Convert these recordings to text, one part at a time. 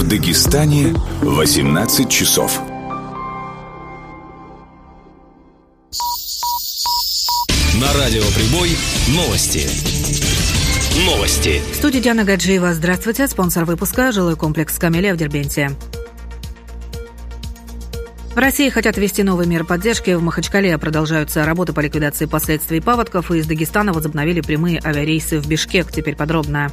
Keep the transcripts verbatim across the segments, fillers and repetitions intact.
Дагестане восемнадцать часов. На радио Прибой новости. Новости. В студии Диана Гаджиева. Здравствуйте. Спонсор выпуска — жилой комплекс «Камелия» в Дербенте. В России хотят ввести новые меры поддержки. В Махачкале продолжаются работы по ликвидации последствий паводков, и из Дагестана возобновили прямые авиарейсы в Бишкек. Теперь подробно.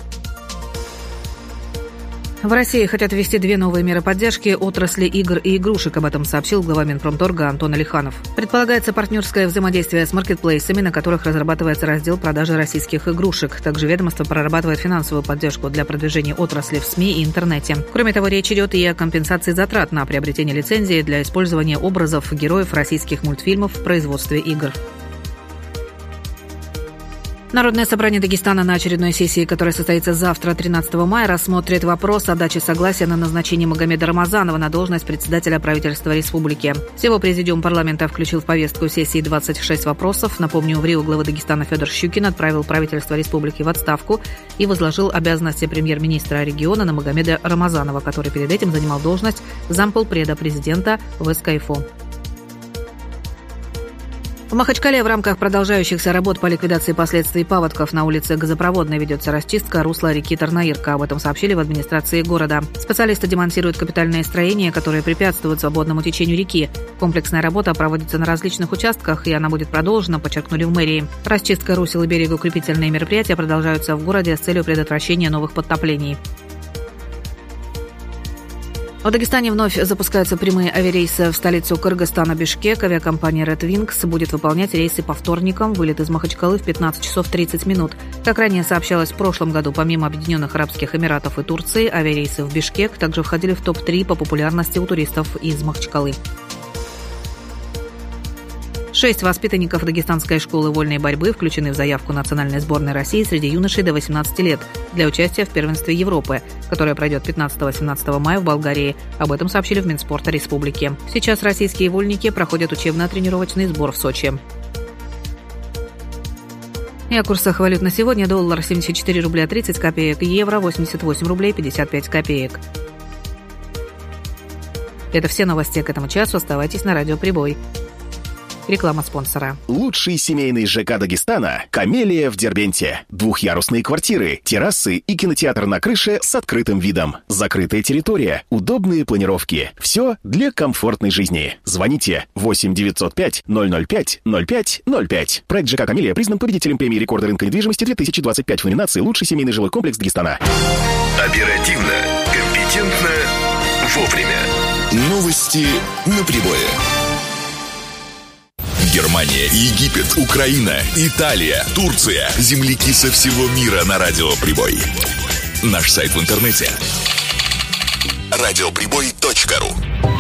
В России хотят ввести две новые меры поддержки отрасли игр и игрушек. Об этом сообщил глава Минпромторга Антон Алиханов. Предполагается партнерское взаимодействие с маркетплейсами, на которых разрабатывается раздел продажи российских игрушек. Также ведомство прорабатывает финансовую поддержку для продвижения отрасли в СМИ и интернете. Кроме того, речь идет и о компенсации затрат на приобретение лицензии для использования образов героев российских мультфильмов в производстве игр. Народное собрание Дагестана на очередной сессии, которая состоится завтра, тринадцатого мая, рассмотрит вопрос о даче согласия на назначение Магомеда Рамазанова на должность председателя правительства республики. Всего президиум парламента включил в повестку сессии двадцать шесть вопросов. Напомню, в Рио глава Дагестана Федор Щукин отправил правительство республики в отставку и возложил обязанности премьер-министра региона на Магомеда Рамазанова, который перед этим занимал должность замполпреда президента в СКФО. В Махачкале в рамках продолжающихся работ по ликвидации последствий паводков на улице Газопроводной ведется расчистка русла реки Тарнаирка. Об этом сообщили в администрации города. Специалисты демонтируют капитальные строения, которые препятствуют свободному течению реки. Комплексная работа проводится на различных участках, и она будет продолжена, подчеркнули в мэрии. Расчистка русел и берегоукрепительные мероприятия продолжаются в городе с целью предотвращения новых подтоплений. В Дагестане вновь запускаются прямые авиарейсы в столицу Кыргызстана Бишкек. Авиакомпания Red Wings будет выполнять рейсы по вторникам. Вылет из Махачкалы в пятнадцать часов тридцать минут. Как ранее сообщалось, в прошлом году помимо Объединенных Арабских Эмиратов и Турции, авиарейсы в Бишкек также входили в топ три по популярности у туристов из Махачкалы. Шесть воспитанников Дагестанской школы вольной борьбы включены в заявку национальной сборной России среди юношей до восемнадцати лет для участия в первенстве Европы, которое пройдет пятнадцатого-семнадцатого мая в Болгарии. Об этом сообщили в Минспорта республики. Сейчас российские вольники проходят учебно-тренировочный сбор в Сочи. И о курсах валют на сегодня. Доллар семьдесят четыре рубля тридцать копеек, евро восемьдесят восемь рублей пятьдесят пять копеек. Это все новости к этому часу. Оставайтесь на радио Прибой. Реклама спонсора. Лучший семейный ЖК Дагестана — «Камелия» в Дербенте. Двухъярусные квартиры, террасы и кинотеатр на крыше с открытым видом. Закрытая территория, удобные планировки. Все для комфортной жизни. Звоните восемь девятьсот пять ноль ноль пять ноль пять ноль пять. Проект ЖК «Камелия» признан победителем премии рекорда рынка недвижимости две тысячи двадцать пять в номинации «Лучший семейный жилой комплекс Дагестана». Оперативно, компетентно, вовремя. Новости на Прибое. Германия, Египет, Украина, Италия, Турция. Земляки со всего мира на радио Прибой. Наш сайт в интернете радиоприбой точка ру.